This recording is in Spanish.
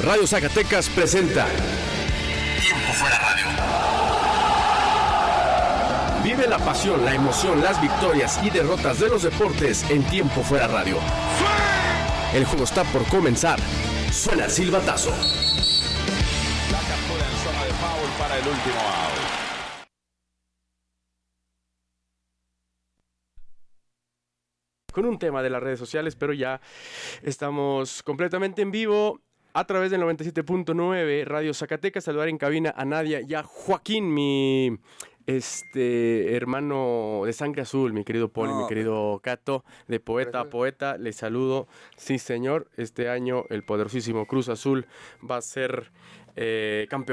Radio Zacatecas presenta Tiempo Fuera Radio. Vive la pasión, la emoción, las victorias y derrotas de los deportes en Tiempo Fuera Radio. El juego está por comenzar. Suena el silbatazo. La captura en zona de foul para el último out. Con un tema de las redes sociales, pero ya estamos completamente en vivo a través del 97.9 Radio Zacatecas. Saludar en cabina a Nadia y a Joaquín, mi hermano de sangre azul, mi querido Poli, mi querido Cato, de poeta a poeta. Les saludo. Sí, señor, este año el poderosísimo Cruz Azul va a ser campeón